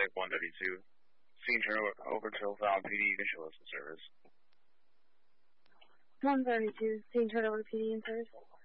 like 132. Scene turn over to O'Fallon PD. You can show us the service. 132. Scene turn over to PD in service.